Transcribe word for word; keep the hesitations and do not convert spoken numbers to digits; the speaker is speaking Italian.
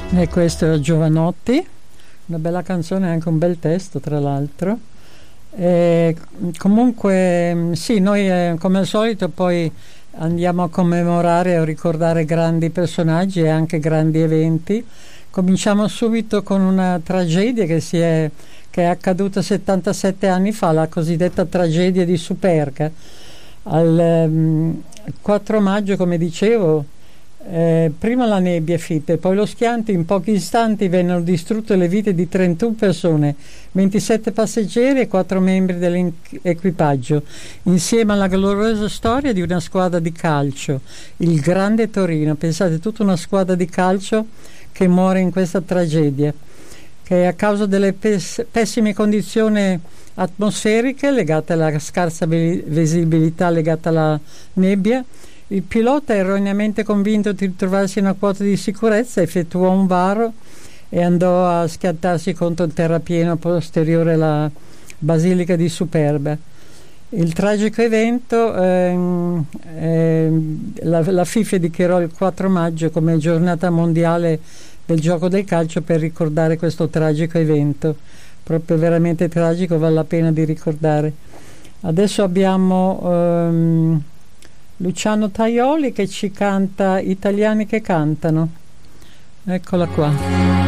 E questo era Giovanotti, una bella canzone, anche un bel testo tra l'altro. E comunque sì, noi eh, come al solito poi andiamo a commemorare e a ricordare grandi personaggi e anche grandi eventi. Cominciamo subito con una tragedia che, si è, che è accaduta settantasette anni fa, la cosiddetta tragedia di Superga. Al um, quattro maggio, come dicevo, Eh, prima la nebbia fitta e poi lo schianto, in pochi istanti vennero distrutte le vite di trentuno persone, ventisette passeggeri e quattro membri dell'equipaggio, insieme alla gloriosa storia di una squadra di calcio, il Grande Torino. Pensate, tutta una squadra di calcio che muore in questa tragedia, che a causa delle pes- pessime condizioni atmosferiche legate alla scarsa vi- visibilità legata alla nebbia, il pilota, erroneamente convinto di trovarsi in una quota di sicurezza, effettuò un varo e andò a schiantarsi contro il terrapieno posteriore alla Basilica di Superga. Il tragico evento, ehm, ehm, la, la FIFA dichiarò il quattro maggio come giornata mondiale del gioco del calcio per ricordare questo tragico evento. Proprio veramente tragico, vale la pena di ricordare. Adesso abbiamo ehm, Luciano Tajoli che ci canta Italiani che cantano. Eccola qua.